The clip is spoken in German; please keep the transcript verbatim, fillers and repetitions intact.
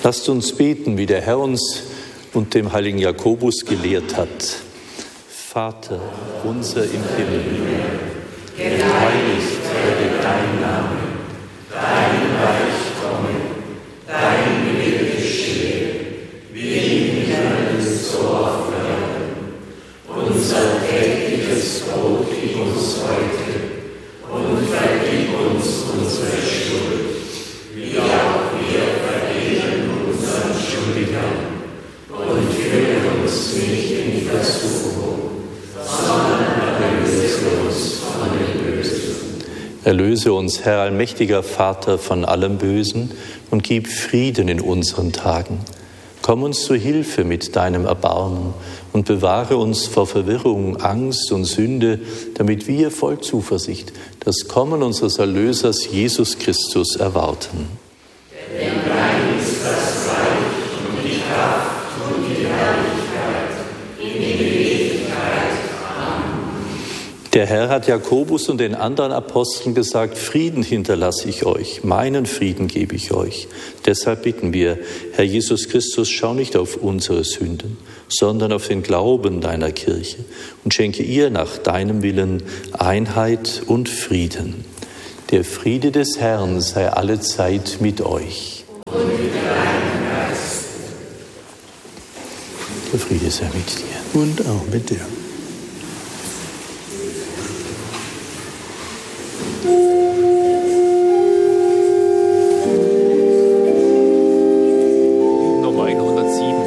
Lasst uns beten, wie der Herr uns und dem heiligen Jakobus gelehrt hat. Vater unser im Himmel, geheiligt werde dein Name, dein Reich komme, dein Wille geschehe, wie im Himmel so auf Erden. Unser tägliches Brot gib uns heute und vergib uns unsere Schuld, wie auch wir vergeben unseren Schuldigern. Und führe uns nicht in Versuchung, sondern erlöse uns von dem Bösen. Erlöse uns, Herr allmächtiger Vater, von allem Bösen und gib Frieden in unseren Tagen. Komm uns zu Hilfe mit deinem Erbarmen und bewahre uns vor Verwirrung, Angst und Sünde, damit wir voll Zuversicht das Kommen unseres Erlösers Jesus Christus erwarten. Denn dein ist das Reich und die Kraft und die Herrlichkeit in Ewigkeit. Amen. Der Herr hat Jakobus und den anderen Aposteln gesagt, Frieden hinterlasse ich euch, meinen Frieden gebe ich euch. Deshalb bitten wir, Herr Jesus Christus, schau nicht auf unsere Sünden, sondern auf den Glauben deiner Kirche und schenke ihr nach deinem Willen Einheit und Frieden. Der Friede des Herrn sei allezeit mit euch. Und mit deinem Geist. Der Friede sei mit dir. Und auch mit dir. Thank you.